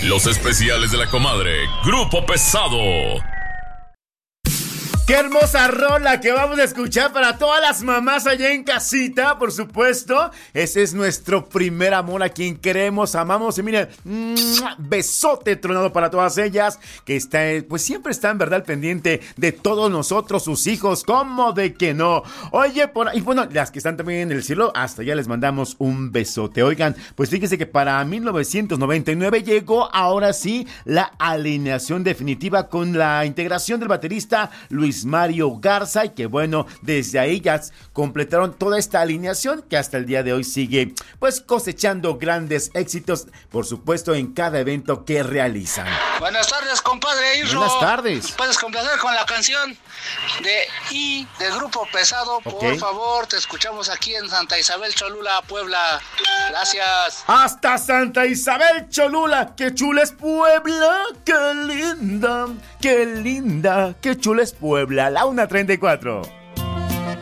Los especiales de la comadre, Grupo Pesado. ¡Qué hermosa rola que vamos a escuchar para todas las mamás allá en casita, por supuesto! Ese es nuestro primer amor, a quien queremos, amamos. Y miren, besote tronado para todas ellas, que pues siempre están, ¿verdad?, al pendiente de todos nosotros, sus hijos. ¿Cómo de que no? Oye, y bueno, las que están también en el cielo, hasta allá les mandamos un besote. Oigan, pues fíjense que para 1999 llegó ahora sí la alineación definitiva con la integración del baterista Luis Mario Garza, y que bueno, desde ahí ya completaron toda esta alineación que hasta el día de hoy sigue pues cosechando grandes éxitos, por supuesto, en cada evento que realizan. Buenas tardes, compadre Isro. Buenas tardes. ¿Nos puedes complacer con la canción del Grupo Pesado? Por favor, te escuchamos aquí en Santa Isabel Cholula, Puebla. Gracias. Hasta Santa Isabel Cholula, qué chula es Puebla, qué linda, qué chula es Puebla. La 1:34.